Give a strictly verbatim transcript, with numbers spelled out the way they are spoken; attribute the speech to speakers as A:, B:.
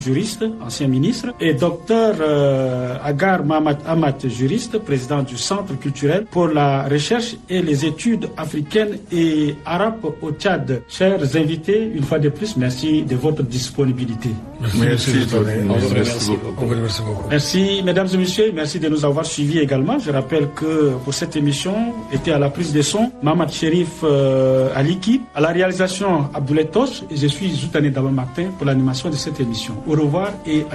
A: juriste, ancien ministre, et docteur euh, Agar Mahamat Amat, juriste, président du Centre culturel pour la recherche et les études africaines et arabes au Tchad. Chers invités, une fois de plus, merci de votre disponibilité.
B: Merci, merci, merci, merci beaucoup.
A: beaucoup. Merci, mesdames et messieurs, merci de nous avoir suivis également. Je rappelle que pour cette émission était à la prise de son Mamad Sherif euh, Aliki, à la réalisation Abdoulaye Tosh, et je suis Zoutané Daba Martin pour l'animation de cette émission. Au revoir et